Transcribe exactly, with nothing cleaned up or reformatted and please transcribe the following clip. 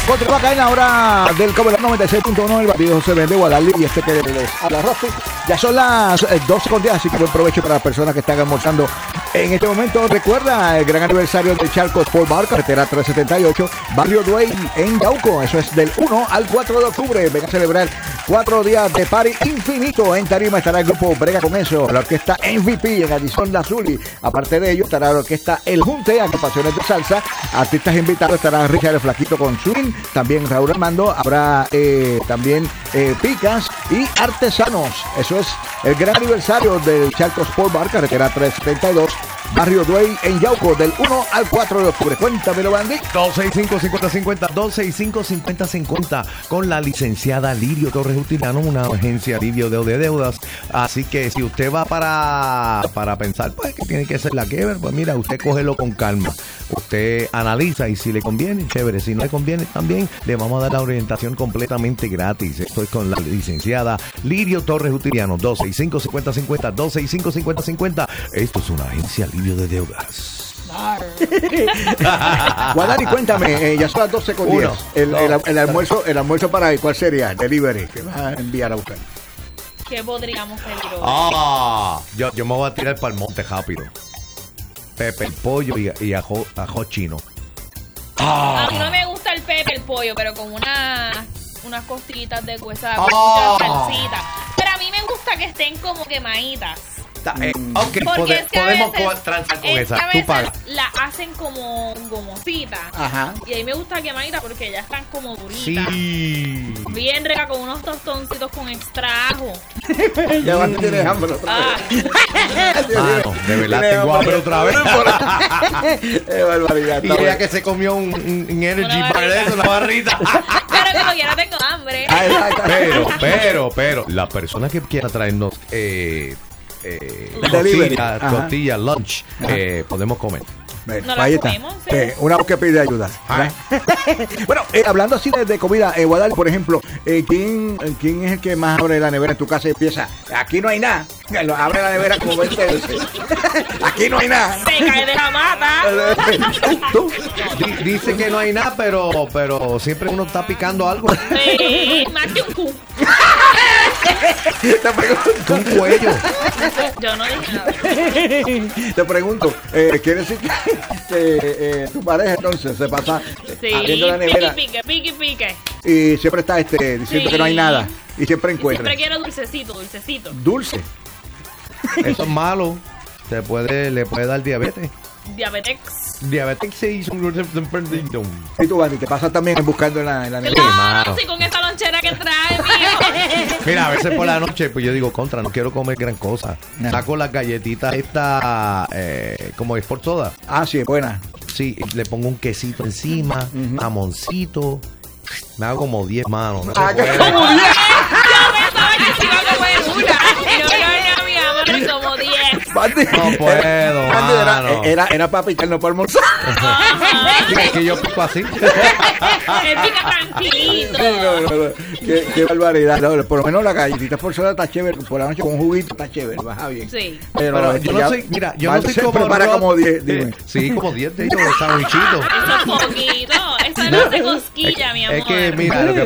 Continúa acá en la hora del Cover noventa y seis punto uno. El batido se vende Guadalí y este que les habla Rosti. Ya son las doce con diez, así que buen provecho para las personas que están almorzando en este momento. Recuerda el gran aniversario del Charco Sport Bar, carretera trescientos setenta y ocho, Barrio Duey en Yauco. Eso es del uno al cuatro de octubre. Ven a celebrar cuatro días de party infinito. En tarima estará el grupo Brega con eso, la orquesta M V P en Addison Lazuli. Aparte de ello estará la orquesta El Junte, agrupaciones de salsa. Artistas invitados estará Richard el Flaquito con Swing, también Raúl Armando, habrá eh, también eh, Picas y Artesanos. Eso es el gran aniversario del Charco Sport Bar, carretera trescientos setenta y dos, Barrio Duey en Yauco, del uno al cuatro de octubre. Cuéntamelo, Bandy. dos seis cinco, cinco cero cinco cero, dos seis cinco, cinco cero cinco cero con la licenciada Lirio Torres Utilano, una agencia alivio de deudas. Así que si usted va para, para pensar, pues que tiene que ser la que ver, pues mira, usted cógelo con calma. Usted analiza y si le conviene, chévere. Si no le conviene, también le vamos a dar la orientación completamente gratis. Esto es con la licenciada Lirio Torres Utiliano, dos seis cinco, cinco cero cinco cero, dos seis cinco, cinco cero cinco cero. Esto es una agencia alivio de deudas. Guadalí, cuéntame, eh, ya son las doce con diez. El, el, el almuerzo, el almuerzo para ahí, ¿cuál sería? Delivery, ¿qué vas a enviar a buscar? ¿Qué podríamos pedir hoy? Ah, yo, yo me voy a tirar para el monte rápido. Pepe el pollo y, y ajo, ajo chino. Ah. A mí no me gusta el pepe el pollo, pero con una, unas costillitas de huesa, con Ah. mucha salsita. Pero a mí me gusta que estén como quemaditas. Eh, ok, Porque pode, es que a podemos veces- transar con es esa. que a Tú veces pagas. la hacen como gomosita. Ajá. Y a mí me gusta quemadita porque ya están como duritas. Sí. Bien rica, con unos tostoncitos con extra ajo. Ya vas a tener hambre otra Ah, vez. Mano, de verdad Tiene tengo hambre otra vez. Qué barbaridad. Y está ella bueno. que se comió un, un- un energy Una bar de barrita. eso, una barrita. pero como quiera tengo hambre. Ay, ay, ay. Pero, pero, pero, la persona que quiera traernos eh, eh, Delivery. costillas, Ajá. costillas, lunch, eh, podemos comer. Ven, No la ahí está. comemos, sí. Eh, una voz que pide ayuda. ¿verdad? Bueno, eh, hablando así de, de comida, eh, Guadalí, por ejemplo, eh, ¿quién, ¿quién es el que más abre la nevera en tu casa y empieza? Aquí no hay nada. Lo abre la nevera como veinte veces. Aquí no hay nada. Se cae de la mata. ¿Tú? Di- Dice que no hay nada, pero, pero siempre uno está picando algo. Sí, más que un cu. Te pregunto, Un cuello. Yo no dije nada. te pregunto eh, ¿quiere decir que, que, eh, tu pareja entonces se pasa Sí, abriendo la pique, nevera pique, pique, pique. y siempre está este diciendo Sí. que no hay nada y siempre encuentra Siempre quiero dulcecito, dulcecito. dulce? Eso es malo. Se puede, le puede dar diabetes. Diabetes. Diabetes sí, son los perdidos. Y tú, Bandy, te pasas también buscando en la, en la nevera. Claro, mano. sí, con esa lonchera que trae, mío. Mira, a veces por la noche, pues yo digo, contra, no quiero comer gran cosa. No. Saco las galletitas esta, eh, como es por soda. Ah, sí, es buena. Sí, le pongo un quesito encima, Ujú. jamoncito. Me hago como diez manos. No se Ah, puede. que- Yo pensaba que se iba a comer una. Yo creo que mi amor como diez. Bandy, No puedo, era, Bandy, era, mano. era, era para picar, no para almorzar. Sí, es que yo pico así. Él pica tranquilito. No, no, no. Qué, qué barbaridad. No, por lo menos la galletita por soda está chévere. Por la noche con un juguito está chévere, baja bien. Sí. Pero, Pero este, yo no ya- soy, mira, yo no Bandy soy se como prepara Rod. como diez, dime. Eh, Sí, como diez de ellos de sandwichito. Eso es poquito. Eso no hace cosquilla, mi amor. Es que, mira, lo que